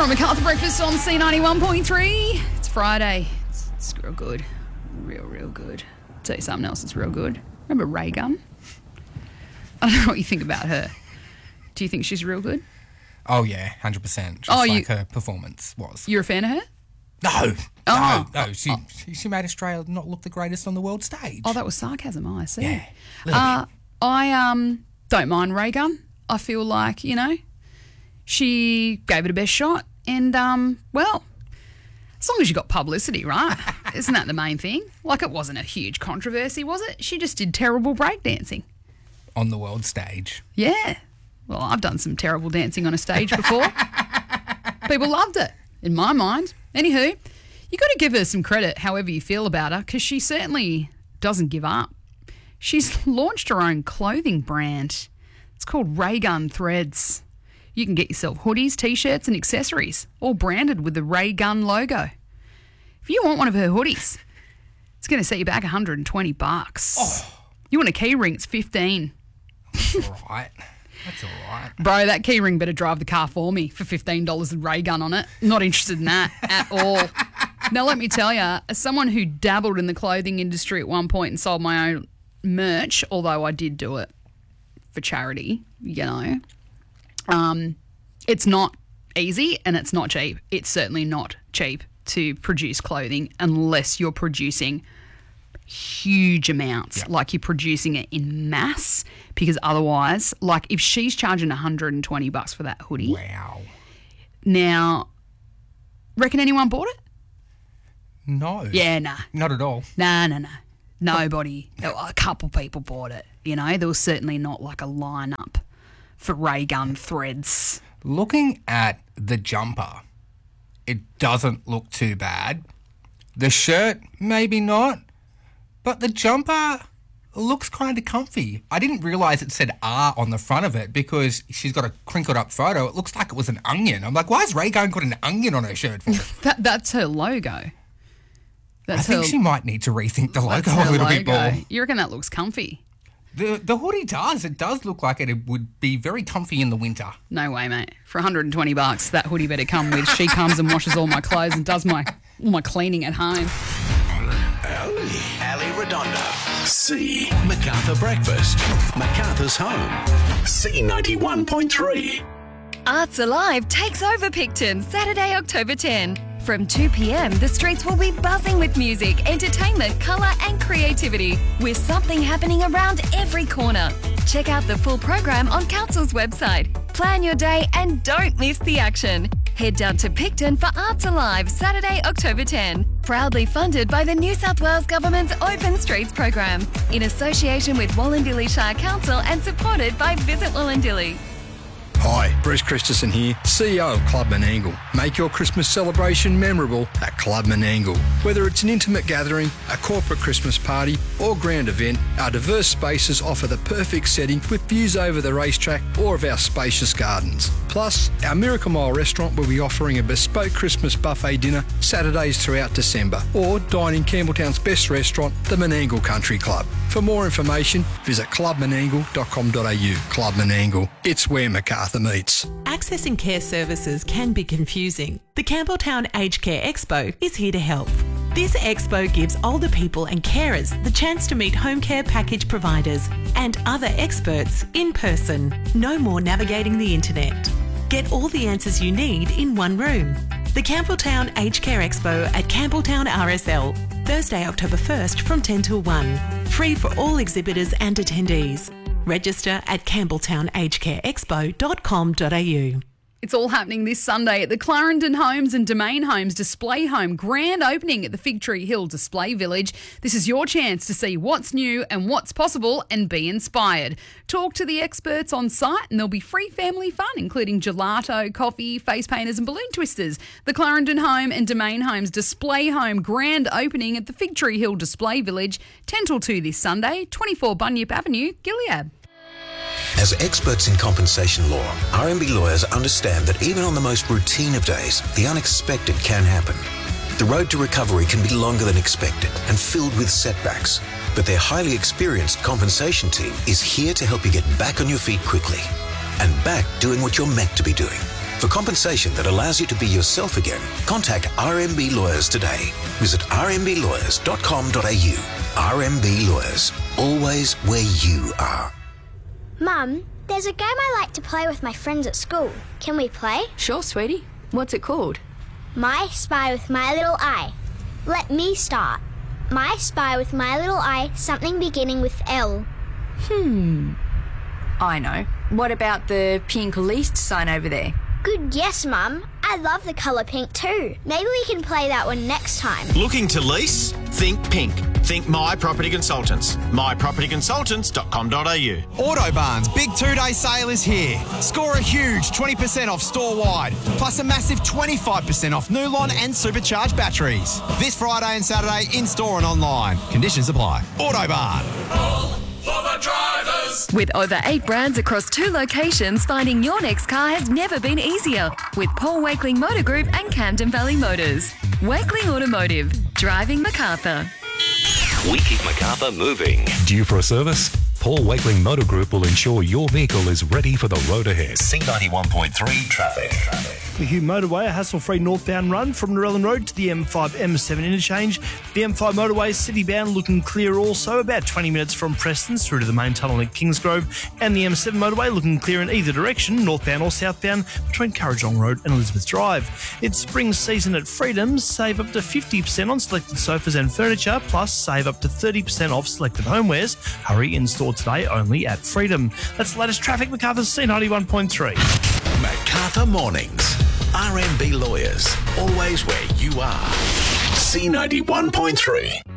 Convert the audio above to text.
on MacArthur Breakfast on C91.3. It's Friday. It's real good. Real good. I'll tell you something else that's real good. Remember Ray Gunn? I don't know what you think about her. Do you think she's real good? Oh, yeah, 100%. Just her performance was. You're a fan of her? No. Oh. No. She made Australia not look the greatest on the world stage. Oh, that was sarcasm, I see. Yeah, little bit. I don't mind Ray Gunn. I feel like, she gave it a best shot and, well, as long as you got publicity, right? Isn't that the main thing? Like, it wasn't a huge controversy, was it? She just did terrible breakdancing. On the world stage. Yeah. Well, I've done some terrible dancing on a stage before. People loved it, in my mind. Anywho, you got to give her some credit, however you feel about her, because she certainly doesn't give up. She's launched her own clothing brand. It's called Ray Gunn Threads. You can get yourself hoodies, T-shirts and accessories, all branded with the Ray Gunn logo. If you want one of her hoodies, it's going to set you back $120. Oh. You want a key ring, it's $15. That's all right. Bro, that key ring better drive the car for me for $15 with Ray Gunn on it. Not interested in that at all. Now, let me tell you, as someone who dabbled in the clothing industry at one point and sold my own merch, although I did do it for charity, it's not easy and it's not cheap. It's certainly not cheap to produce clothing unless you're producing huge amounts, like you're producing it in mass, because otherwise, like if she's charging $120 for that hoodie. Wow. Now, reckon anyone bought it? No. Yeah, nah. Not at all. Nah. Nobody. A couple people bought it, There was certainly not like a lineup for Ray Gunn Threads. Looking at the jumper, it doesn't look too bad. The shirt, maybe not. But the jumper looks kind of comfy. I didn't realise it said R on the front of it because she's got a crinkled up photo. It looks like it was an onion. I'm like, why has Ray Gunn got an onion on her shirt for? That's her logo. I think she might need to rethink the logo a little bit more. You reckon that looks comfy? The hoodie does. It does look like it would be very comfy in the winter. No way, mate. For $120, that hoodie better come with. She comes and washes all my clothes and does all my cleaning at home. Ali Redondo. C. MacArthur Breakfast. MacArthur's home. C91.3. Arts Alive takes over Picton Saturday, October 10. From 2 p.m, the streets will be buzzing with music, entertainment, colour and creativity, with something happening around every corner. Check out the full program on Council's website. Plan your day and don't miss the action. Head down to Picton for Arts Alive, Saturday, October 10. Proudly funded by the New South Wales Government's Open Streets program, in association with Wallandilly Shire Council and supported by Visit Wallandilly. Hi, Bruce Christensen here, CEO of Club Menangle. Make your Christmas celebration memorable at Club Menangle. Whether it's an intimate gathering, a corporate Christmas party or grand event, our diverse spaces offer the perfect setting with views over the racetrack or of our spacious gardens. Plus, our Miracle Mile restaurant will be offering a bespoke Christmas buffet dinner Saturdays throughout December, or dine in Campbelltown's best restaurant, the Menangle Country Club. For more information, visit clubmenangle.com.au. Club Menangle, it's where MacArthur meets. Accessing care services can be confusing. The Campbelltown Aged Care Expo is here to help. This expo gives older people and carers the chance to meet home care package providers and other experts in person. No more navigating the internet. Get all the answers you need in one room. The Campbelltown Aged Care Expo at Campbelltown RSL, Thursday, October 1st from 10 till 1. Free for all exhibitors and attendees. Register at campbelltownagedcareexpo.com.au. It's all happening this Sunday at the Clarendon Homes and Domain Homes Display Home. Grand opening at the Fig Tree Hill Display Village. This is your chance to see what's new and what's possible and be inspired. Talk to the experts on site and there'll be free family fun, including gelato, coffee, face painters and balloon twisters. The Clarendon Home and Domain Homes Display Home grand opening at the Fig Tree Hill Display Village, 10 till 2 this Sunday, 24 Bunyip Avenue, Gilead. As experts in compensation law, RMB lawyers understand that even on the most routine of days, the unexpected can happen. The road to recovery can be longer than expected and filled with setbacks, but their highly experienced compensation team is here to help you get back on your feet quickly and back doing what you're meant to be doing. For compensation that allows you to be yourself again, contact RMB Lawyers today. Visit rmblawyers.com.au. RMB Lawyers, always where you are. Mum, there's a game I like to play with my friends at school. Can we play? Sure, sweetie. What's it called? My Spy with My Little Eye. Let me start. My Spy with My Little Eye, something beginning with L. I know. What about the pink least sign over there? Good guess, Mum. I love the colour pink too. Maybe we can play that one next time. Looking to lease? Think pink. Think My Property Consultants. mypropertyconsultants.com.au. Autobarn's big 2-day sale is here. Score a huge 20% off store-wide, plus a massive 25% off Nulon and supercharged batteries. This Friday and Saturday in-store and online. Conditions apply. Autobarn. For the drivers. With over 8 brands across 2 locations, finding your next car has never been easier. With Paul Wakeling Motor Group and Camden Valley Motors. Wakeling Automotive. Driving Macarthur. We keep Macarthur moving. Due for a service? Paul Wakeling Motor Group will ensure your vehicle is ready for the road ahead. C91.3 traffic. The Hume Motorway, a hassle-free northbound run from Narellan Road to the M5-M7 interchange. The M5 motorway city-bound looking clear also, about 20 minutes from Preston's through to the main tunnel at Kingsgrove. And the M7 motorway looking clear in either direction, northbound or southbound, between Currajong Road and Elizabeth Drive. It's spring season at Freedom's. Save up to 50% on selected sofas and furniture, plus save up to 30% off selected homewares. Hurry, in-store today only at Freedom. That's the latest traffic. Macarthur's C91.3. Macarthur Mornings. RMB Lawyers, always where you are. C91.3.